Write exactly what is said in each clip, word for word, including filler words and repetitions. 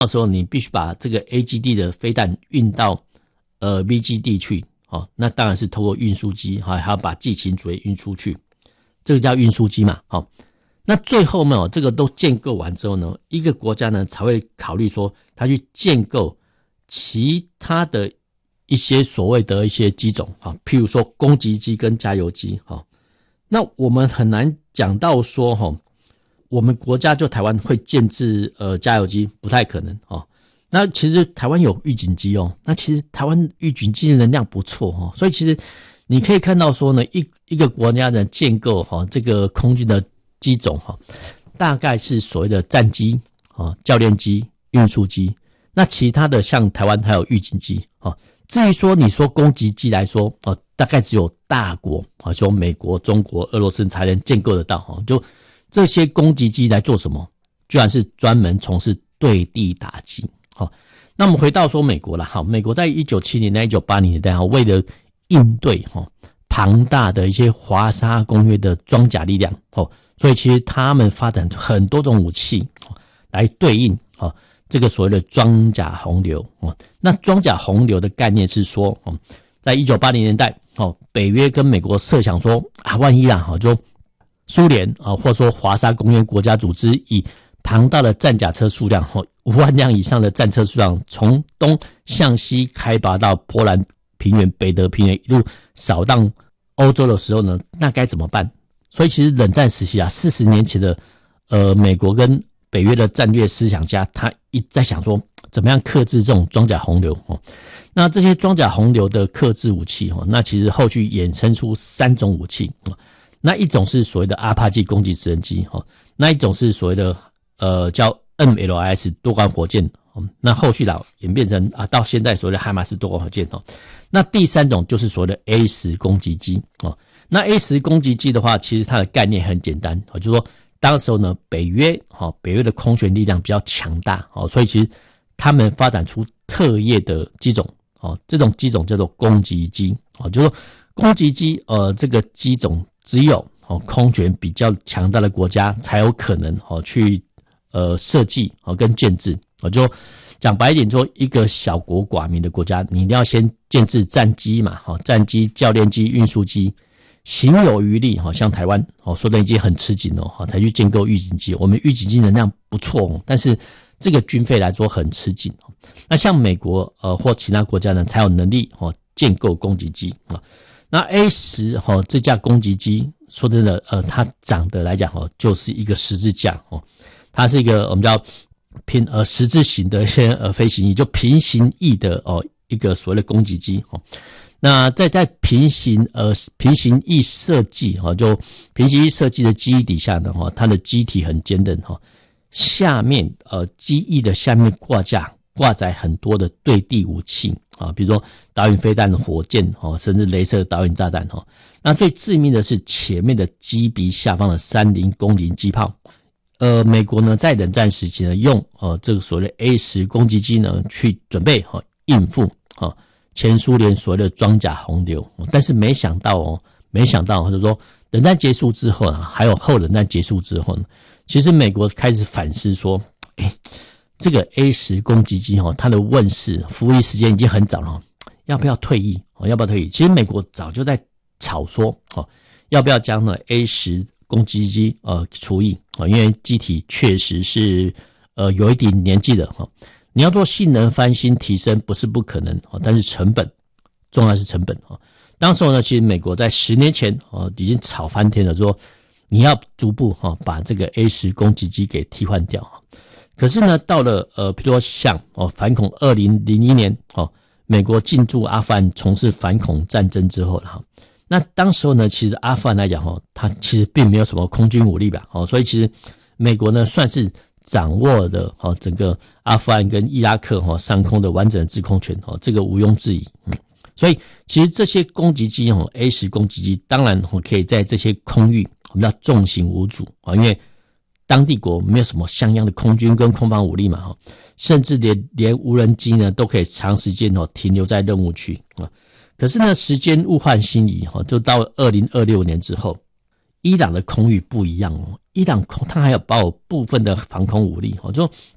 到时候你必须把这个 A 基地的飞弹运到呃 B 基地去，哦，那当然是透过运输机，还要把寄情组也运出去，这个叫运输机嘛，好。那最后呢，这个都建构完之后呢，一个国家呢才会考虑说，他去建构其他的一些所谓的一些机种啊，譬如说攻击机跟加油机哈。那我们很难讲到说哈，我们国家就台湾会建制呃加油机，不太可能哦。那其实台湾有预警机哦，那其实台湾预警机的能量不错哦，所以其实你可以看到说呢，一一个国家的建构哈，这个空军的机种哈，大概是所谓的战机、教练机、运输机。那其他的像台湾还有预警机。至于说你说攻击机来说，大概只有大国，说美国、中国、俄罗斯才能建构得到。就这些攻击机来做什么？居然是专门从事对地打击。那我们回到说美国啦，美国在一九七零年、一九八零年代为了应对庞大的一些华沙公约的装甲力量，所以其实他们发展很多种武器来对应这个所谓的装甲洪流。那装甲洪流的概念是说，在一九八零年代，北约跟美国设想说啊，万一啊，就苏联啊，或者说华沙公约国家组织以庞大的战甲车数量，五万辆以上的战车数量，从东向西开拔到波兰平原、北德平原，一路扫荡欧洲的时候呢，那该怎么办？所以其实冷战时期啊，四十年前的呃美国跟北约的战略思想家，他一直在想说怎么样克制这种装甲洪流。那这些装甲洪流的克制武器，那其实后续衍生出三种武器。那一种是所谓的阿帕奇攻击直升机，那一种是所谓的呃叫 M L I S 多管火箭，那后续啦演变成啊到现在所谓的海马斯多管火箭。那第三种就是所谓的 A 十 攻击机。那 A 十 攻击机的话，其实它的概念很简单，就是说当时候呢，北约北约的空权力量比较强大，所以其实他们发展出特业的机种，这种机种叫做攻击机，就是说攻击机呃这个机种只有空权比较强大的国家才有可能去呃设计跟建制。就讲白一点，说一个小国寡民的国家，你一定要先建制战机嘛，战机、教练机、运输机。行有余力，像台湾说的已经很吃紧了，才去建构预警机。我们预警机能量不错，但是这个军费来说很吃紧。那像美国呃或其他国家呢，才有能力建构攻击机。那 A 十 这架攻击机，说真的，呃，它长得来讲就是一个十字架，它是一个我们叫平呃十字形的一些呃飞行翼，就平行翼的哦一个所谓的攻击机。那在在平行呃平行翼设计哈，就平行翼设计的机翼底下呢哈，它的机体很坚韧哈，下面呃机翼的下面挂架挂载很多的对地武器啊，比如说导引飞弹、火箭哈，甚至雷射导引炸弹哈。那最致命的是前面的机鼻下方的三零公零机炮。呃，美国呢在冷战时期呢，用呃这个所谓的 A 十 攻击机呢去准备哈应付哈。前苏联所谓的装甲洪流，但是没想到哦，没想到就是说冷战结束之后啊，还有后冷战结束之后呢，其实美国开始反思说，哎，这个 A 十 攻击机哦，它的问世服役时间已经很早了，要不要退役？要不要退役？其实美国早就在吵说，哦，要不要将呢 A 十 攻击机呃除役啊？因为机体确实是呃有一点年纪了哈。你要做性能翻新提升不是不可能，但是成本，重要是成本。当时候呢，其实美国在十年前已经吵翻天了，说你要逐步把这个 A 十 攻击机给替换掉。可是呢，到了呃，比如说像反恐二零零一年，美国进驻阿富汗从事反恐战争之后了，那当时候呢，其实阿富汗来讲，它其实并没有什么空军武力吧，所以其实美国呢算是掌握的整个阿富汗跟伊拉克上空的完整的制空权，这个毋庸置疑。所以其实这些攻击机 A 十 攻击机当然可以在这些空域我们叫重型无阻，因为当地国没有什么像样的空军跟空防武力嘛，甚至连连无人机呢都可以长时间停留在任务区。可是呢，时间物换星移，就到二零二六年之后，伊朗的空域不一样哦，伊朗空它还有包有部分的防空武力，就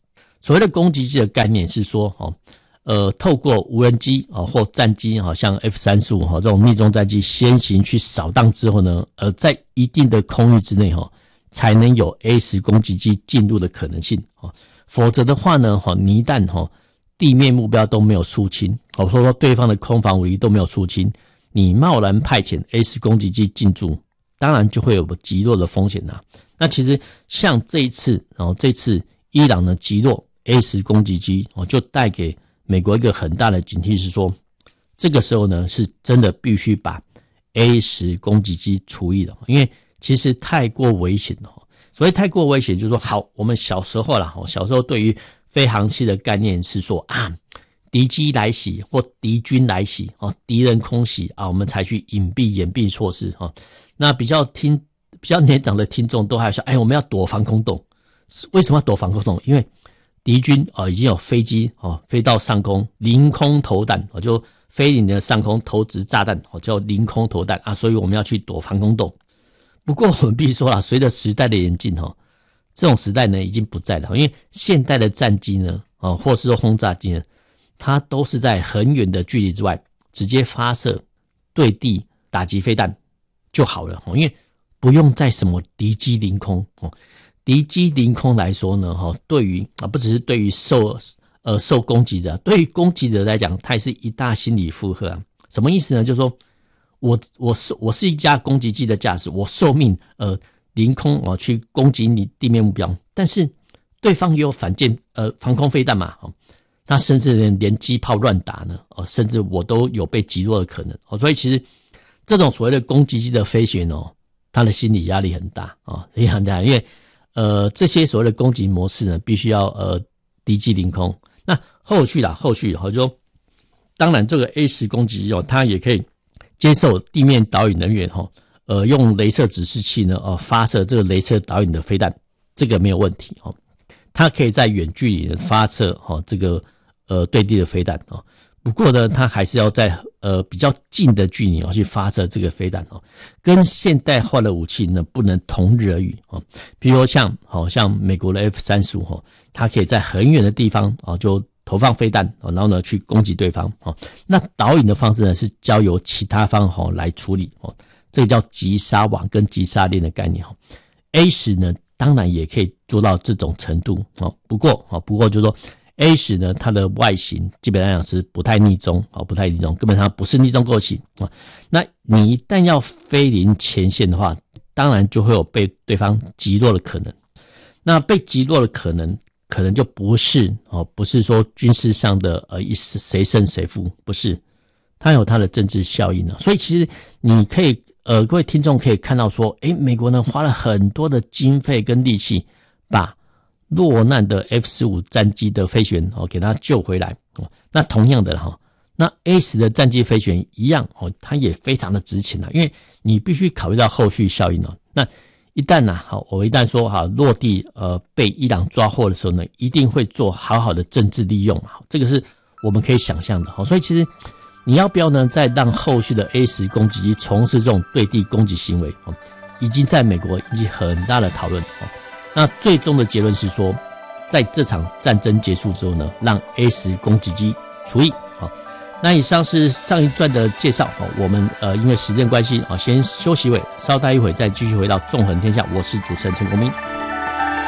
所谓的攻击机的概念是说，哦，呃，透过无人机啊或战机，好像 F 三十五 哈这种逆中战机先行去扫荡之后呢，呃，在一定的空域之内哈，才能有 A 十 攻击机进入的可能性啊。否则的话呢，哈，你一旦哈地面目标都没有肃清，或者说对方的空防武力都没有肃清，你贸然派遣 A 十 攻击机进驻，当然就会有极弱的风险啦。那其实像这一次，哦，这次伊朗呢击落 A 十 攻击机，哦，就带给美国一个很大的警惕，是说这个时候呢是真的必须把 A 十 攻击机除役了，因为其实太过危险了。所以太过危险就是说，好，我们小时候啦，小时候对于飞航器的概念是说啊，敌机来袭或敌军来袭，敌人空袭啊，我们采取隐蔽掩蔽措施。那比较听比较年长的听众都还说，哎，我们要躲防空洞。为什么要躲防空洞？因为敌军啊已经有飞机啊飞到上空，凌空投弹，就飞你的上空投掷炸弹，叫凌空投弹啊，所以我们要去躲防空洞。不过我们必须说啦，随着时代的演进，这种时代呢已经不在了，因为现代的战机呢，或是说轰炸机呢，它都是在很远的距离之外直接发射对地打击飞弹就好了，因为不用在什么敌机凌空。敌机凌空来说呢，对于不只是对于受呃受攻击者，对于攻击者来讲，它也是一大心理负荷啊。什么意思呢？就是说我我是我是一架攻击机的驾驶，我受命呃凌空啊去攻击你地面目标，但是对方也有反舰呃防空飞弹嘛，哦，他甚至连连机炮乱打呢，哦，甚至我都有被击落的可能，哦，所以其实这种所谓的攻击机的飞行哦，他的心理压力很大啊，也很大，因为呃这些所谓的攻击模式呢，必须要呃敌机凌空。那后续啦，后续好就说，当然这个 A 十 攻击机哦，它也可以接受地面导引人员哈，呃，用雷射指示器呢，呃，发射这个雷射导引的飞弹，这个没有问题哦。它可以在远距离发射哈这个呃对地的飞弹哦。不过呢，它还是要在呃比较近的距离哦去发射这个飞弹哦，跟现代化的武器呢不能同日而语哦。比如像好像美国的 F 三十五 哈，它可以在很远的地方哦就投放飞弹，然后呢去攻击对方。那导引的方式呢是交由其他方来处理，这个叫击杀网跟击杀链的概念。A 十 呢当然也可以做到这种程度，不过不过就是说 A 十 呢它的外形基本上讲是不太逆中，不太逆中，根本上不是逆中构型。那你一旦要飞临前线的话，当然就会有被对方击落的可能。那被击落的可能可能就不是哦，不是说军事上的呃一谁胜谁负，不是，它有它的政治效应呢。所以其实你可以呃各位听众可以看到说，诶，美国呢花了很多的经费跟力气，把落难的 F 十五 战机的飞行员哦给它救回来哦。那同样的哈，那 A 十 的战机飞行员一样哦，它也非常的值钱啊，因为你必须考虑到后续效应哦。那一旦呢、啊，好，我一旦说哈落地呃被伊朗抓获的时候呢，一定会做好好的政治利用嘛，这个是我们可以想象的。好，所以其实你要不要呢，再让后续的 A 十 攻击机从事这种对地攻击行为，已经在美国引起很大的讨论。那最终的结论是说，在这场战争结束之后呢，让 A 十 攻击机除役。好，那以上是上一段的介绍，我们呃因为时间关系啊，先休息会，稍待一会再继续回到纵横天下。我是主持人陈国民。